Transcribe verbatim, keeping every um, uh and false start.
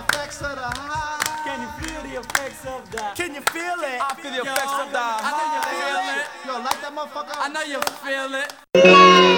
effects of the high. Can you feel the effects of the? Can you feel it? I feel the effects of the. I know you feel it. Yo, light that motherfucker up. I know you feel it.